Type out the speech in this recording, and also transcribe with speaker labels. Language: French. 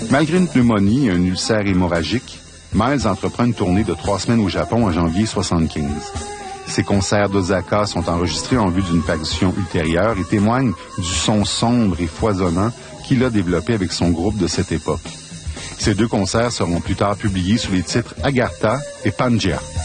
Speaker 1: Malgré une pneumonie et un ulcère hémorragique, Miles entreprend une tournée de 3 semaines au Japon en janvier 1975. Ses concerts d'Osaka sont enregistrés en vue d'une parution ultérieure et témoignent du son sombre et foisonnant qu'il a développé avec son groupe de cette époque. Ces 2 concerts seront plus tard publiés sous les titres Agartha et Pangea.